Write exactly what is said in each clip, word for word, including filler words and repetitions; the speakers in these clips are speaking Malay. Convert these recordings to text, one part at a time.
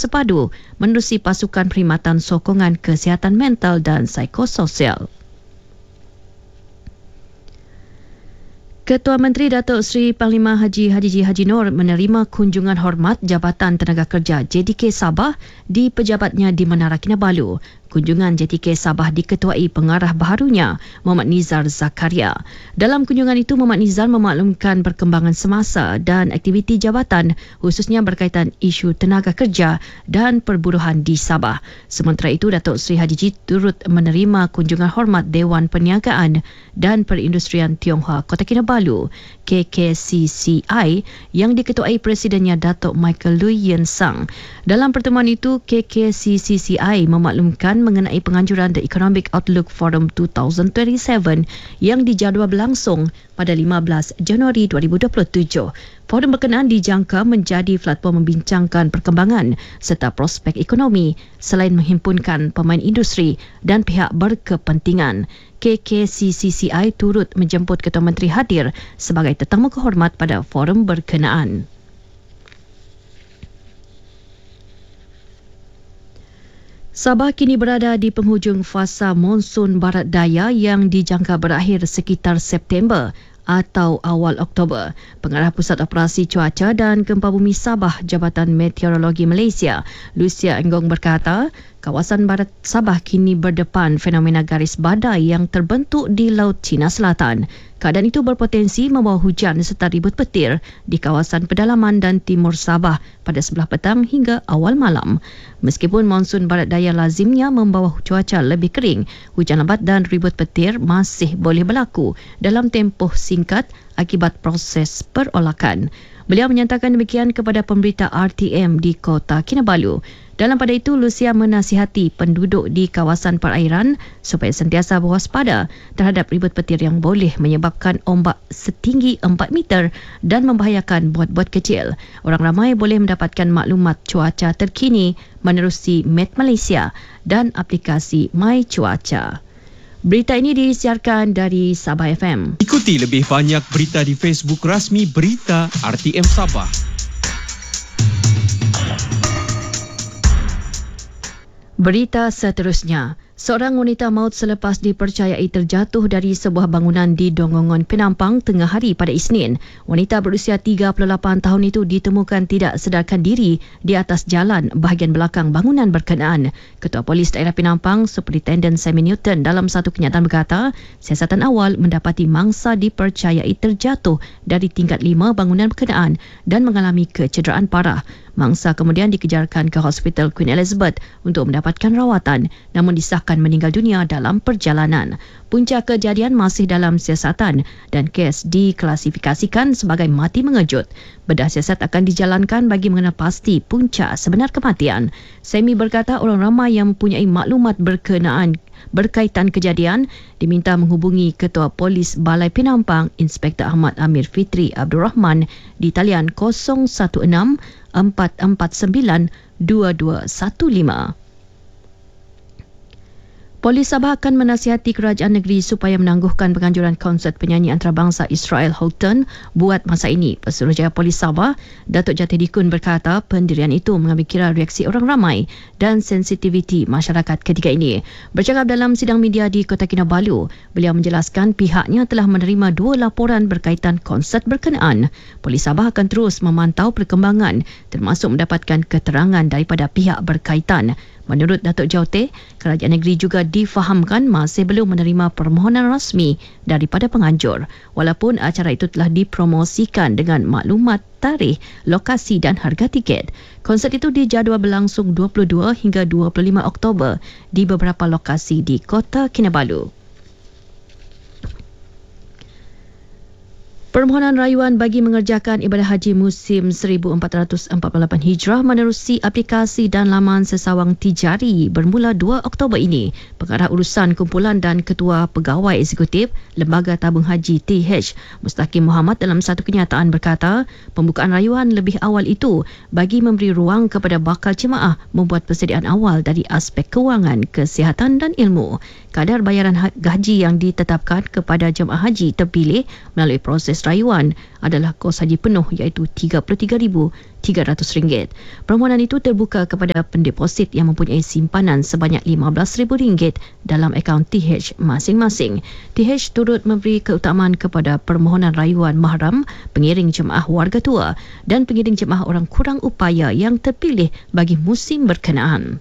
bersepadu menerusi pasukan perkhidmatan sokongan kesihatan mental dan psikososial. Ketua Menteri Datuk Seri Panglima Haji Haji Haji Noor menerima kunjungan hormat Jabatan Tenaga Kerja J T K Sabah di pejabatnya di Menara Kinabalu. Kunjungan J T K Sabah diketuai pengarah baharunya Muhammad Nizar Zakaria. Dalam kunjungan itu, Muhammad Nizar memaklumkan perkembangan semasa dan aktiviti jabatan khususnya berkaitan isu tenaga kerja dan perburuhan di Sabah. Sementara itu, Datuk Seri Haji turut menerima kunjungan hormat Dewan Perniagaan dan Perindustrian Tionghoa Kota Kinabalu K K C C I yang diketuai Presidennya Datuk Michael Lui Yen Sang. Dalam pertemuan itu, K K C C C I memaklumkan mengenai penganjuran The Economic Outlook Forum dua ribu dua puluh tujuh yang dijadual berlangsung pada lima belas Januari dua ribu dua puluh tujuh. Forum berkenaan dijangka menjadi platform membincangkan perkembangan serta prospek ekonomi selain menghimpunkan pemain industri dan pihak berkepentingan. K K C C C I turut menjemput Ketua Menteri hadir sebagai tetamu kehormat pada forum berkenaan. Sabah kini berada di penghujung fasa monsun barat daya yang dijangka berakhir sekitar September atau awal Oktober. Pengarah Pusat Operasi Cuaca dan Gempa Bumi Sabah Jabatan Meteorologi Malaysia, Lucia Enggong berkata, kawasan barat Sabah kini berdepan fenomena garis badai yang terbentuk di Laut Cina Selatan. Keadaan itu berpotensi membawa hujan serta ribut petir di kawasan pedalaman dan timur Sabah pada sebelah petang hingga awal malam. Meskipun monsun barat daya lazimnya membawa cuaca lebih kering, hujan lebat dan ribut petir masih boleh berlaku dalam tempoh singkat akibat proses perolakan. Beliau menyatakan demikian kepada pemberita R T M di Kota Kinabalu. Dalam pada itu, Lucia menasihati penduduk di kawasan perairan supaya sentiasa berwaspada terhadap ribut petir yang boleh menyebabkan ombak setinggi empat meter dan membahayakan bot-bot kecil. Orang ramai boleh mendapatkan maklumat cuaca terkini menerusi Met Malaysia dan aplikasi My Cuaca. Berita ini disiarkan dari Sabah F M. Ikuti lebih banyak berita di Facebook rasmi Berita R T M Sabah. Berita seterusnya, seorang wanita maut selepas dipercayai terjatuh dari sebuah bangunan di Dongongon, Penampang tengah hari pada Isnin. Wanita berusia tiga puluh lapan tahun itu ditemukan tidak sedarkan diri di atas jalan bahagian belakang bangunan berkenaan. Ketua Polis Daerah Penampang, Superintendent Sammy Newton dalam satu kenyataan berkata, siasatan awal mendapati mangsa dipercayai terjatuh dari tingkat lima bangunan berkenaan dan mengalami kecederaan parah. Mangsa kemudian dikejarkan ke Hospital Queen Elizabeth untuk mendapatkan rawatan namun disahkan meninggal dunia dalam perjalanan. Punca kejadian masih dalam siasatan dan kes diklasifikasikan sebagai mati mengejut. Bedah siasat akan dijalankan bagi mengenal pasti punca sebenar kematian. Semi berkata orang ramai yang mempunyai maklumat berkenaan berkaitan kejadian diminta menghubungi Ketua Polis Balai Penampang Inspektor Ahmad Amir Fitri Abdul Rahman di talian kosong satu enam empat empat sembilan dua dua satu lima. Polis Sabah akan menasihati kerajaan negeri supaya menangguhkan penganjuran konsert penyanyi antarabangsa Israel Houghton buat masa ini. Pesuruhjaya Polis Sabah, Datuk Jati Dikun berkata pendirian itu mengambil kira reaksi orang ramai dan sensitiviti masyarakat ketika ini. Bercakap dalam sidang media di Kota Kinabalu, beliau menjelaskan pihaknya telah menerima dua laporan berkaitan konsert berkenaan. Polis Sabah akan terus memantau perkembangan termasuk mendapatkan keterangan daripada pihak berkaitan. Menurut Datuk Jaute, kerajaan negeri juga difahamkan masih belum menerima permohonan rasmi daripada penganjur walaupun acara itu telah dipromosikan dengan maklumat tarikh, lokasi dan harga tiket. Konsert itu dijadual berlangsung dua puluh dua hingga dua puluh lima Oktober di beberapa lokasi di Kota Kinabalu. Permohonan rayuan bagi mengerjakan ibadah haji musim seribu empat ratus empat puluh lapan Hijrah menerusi aplikasi dan laman sesawang tijari bermula dua Oktober ini. Pengarah Urusan Kumpulan dan Ketua Pegawai Eksekutif Lembaga Tabung Haji T H Mustaqim Muhammad dalam satu kenyataan berkata, pembukaan rayuan lebih awal itu bagi memberi ruang kepada bakal jemaah membuat persediaan awal dari aspek kewangan, kesihatan dan ilmu. Kadar bayaran haji yang ditetapkan kepada jemaah haji terpilih melalui proses kos rayuan adalah kos haji penuh iaitu tiga puluh tiga ribu tiga ratus ringgit. Permohonan itu terbuka kepada pendeposit yang mempunyai simpanan sebanyak lima belas ribu ringgit dalam akaun T H masing-masing. T H turut memberi keutamaan kepada permohonan rayuan mahram, pengiring jemaah warga tua dan pengiring jemaah orang kurang upaya yang terpilih bagi musim berkenaan.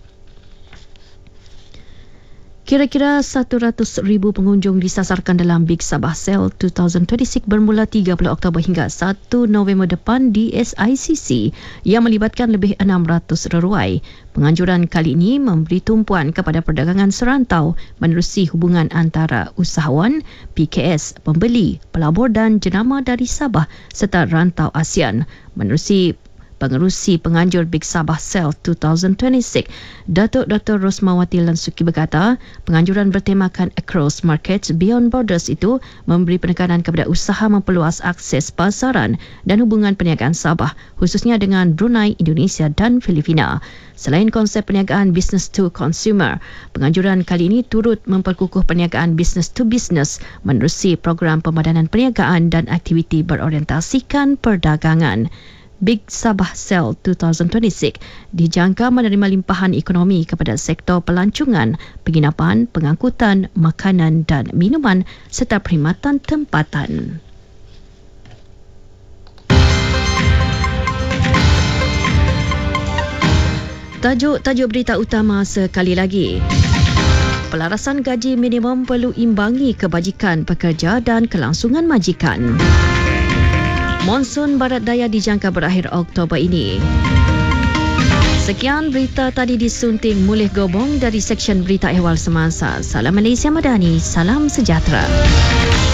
Kira-kira seratus ribu pengunjung disasarkan dalam Big Sabah Sale dua ribu dua puluh enam bermula tiga puluh Oktober hingga satu November depan di S I C C yang melibatkan lebih enam ratus reruai. Penganjuran kali ini memberi tumpuan kepada perdagangan serantau menerusi hubungan antara usahawan, P K S, pembeli, pelabur dan jenama dari Sabah serta rantau ASEAN. Menerusi Pengerusi Penganjur Big Sabah Sale dua ribu dua puluh enam, Datuk Doktor Rosmawati Lansuki berkata, penganjuran bertemakan Across Markets Beyond Borders itu memberi penekanan kepada usaha memperluas akses pasaran dan hubungan perniagaan Sabah, khususnya dengan Brunei, Indonesia dan Filipina. Selain konsep perniagaan business to consumer, penganjuran kali ini turut memperkukuh perniagaan business to business menerusi program pemadanan perniagaan dan aktiviti berorientasikan perdagangan. Big Sabah Sale dua ribu dua puluh enam dijangka menerima limpahan ekonomi kepada sektor pelancongan, penginapan, pengangkutan, makanan dan minuman serta perkhidmatan tempatan. Tajuk-tajuk berita utama sekali lagi. Pelarasan gaji minimum perlu imbangi kebajikan pekerja dan kelangsungan majikan. Monsun Barat Daya dijangka berakhir Oktober ini. Sekian berita tadi disunting Mulih Gobong dari Seksyen Berita Ehwal Semasa. Salam Malaysia Madani, salam sejahtera.